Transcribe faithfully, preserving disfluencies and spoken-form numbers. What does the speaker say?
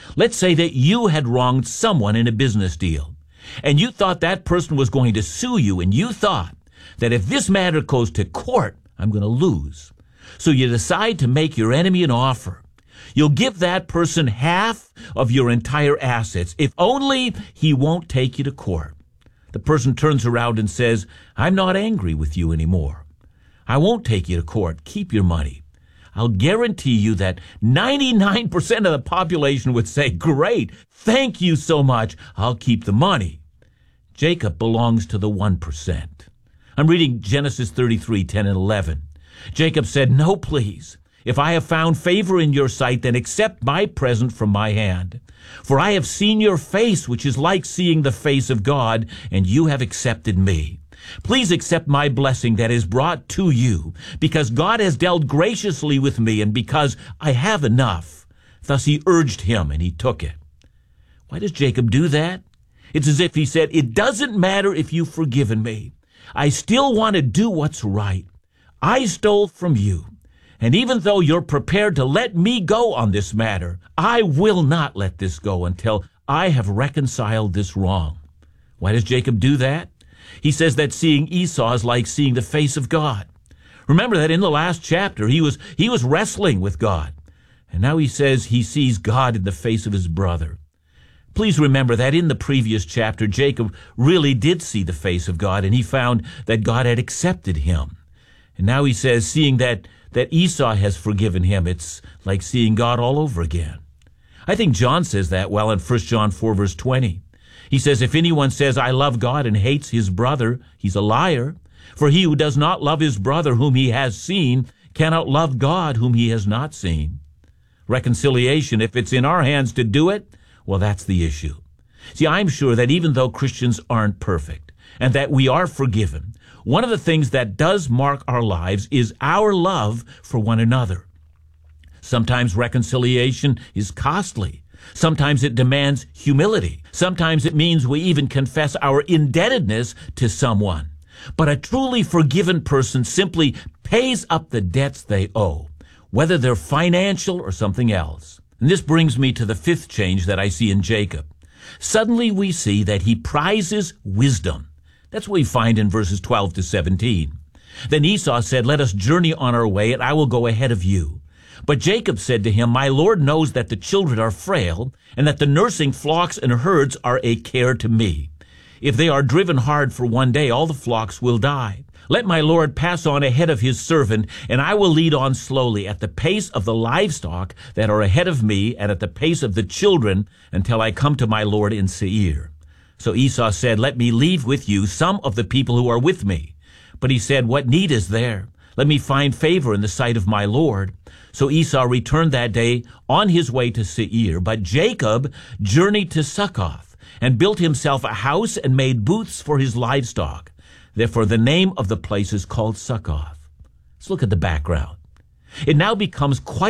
Let's say that you had wronged someone in a business deal, and you thought that person was going to sue you, and you thought that if this matter goes to court, I'm going to lose. So you decide to make your enemy an offer. You'll give that person half of your entire assets, if only he won't take you to court. The person turns around and says, I'm not angry with you anymore. I won't take you to court. Keep your money. I'll guarantee you that ninety-nine percent of the population would say, great, thank you so much. I'll keep the money. Jacob belongs to the one percent. I'm reading Genesis thirty-three, ten and eleven. Jacob said, no, please. If I have found favor in your sight, then accept my present from my hand. For I have seen your face, which is like seeing the face of God, and you have accepted me. Please accept my blessing that is brought to you, because God has dealt graciously with me, and because I have enough. Thus he urged him, and he took it. Why does Jacob do that? It's as if he said, it doesn't matter if you've forgiven me. I still want to do what's right. I stole from you. And even though you're prepared to let me go on this matter, I will not let this go until I have reconciled this wrong. Why does Jacob do that? He says that seeing Esau is like seeing the face of God. Remember that in the last chapter, he was, he was wrestling with God. And now he says he sees God in the face of his brother. Please remember that in the previous chapter, Jacob really did see the face of God, and he found that God had accepted him. And now he says, seeing that, that Esau has forgiven him, it's like seeing God all over again. I think John says that well in First John four, verse twenty. He says, if anyone says, I love God and hates his brother, he's a liar. For he who does not love his brother whom he has seen cannot love God whom he has not seen. Reconciliation, if it's in our hands to do it, well, that's the issue. See, I'm sure that even though Christians aren't perfect and that we are forgiven, one of the things that does mark our lives is our love for one another. Sometimes reconciliation is costly. Sometimes it demands humility. Sometimes it means we even confess our indebtedness to someone. But a truly forgiven person simply pays up the debts they owe, whether they're financial or something else. And this brings me to the fifth change that I see in Jacob. Suddenly we see that he prizes wisdom. That's what we find in verses twelve to seventeen. Then Esau said, let us journey on our way, and I will go ahead of you. But Jacob said to him, my Lord knows that the children are frail, and that the nursing flocks and herds are a care to me. If they are driven hard for one day, all the flocks will die. Let my Lord pass on ahead of his servant, and I will lead on slowly at the pace of the livestock that are ahead of me, and at the pace of the children, until I come to my Lord in Seir. So Esau said, let me leave with you some of the people who are with me. But he said, what need is there? Let me find favor in the sight of my Lord. So Esau returned that day on his way to Seir, but Jacob journeyed to Succoth and built himself a house and made booths for his livestock. Therefore the name of the place is called Succoth. Let's look at the background. It now becomes quite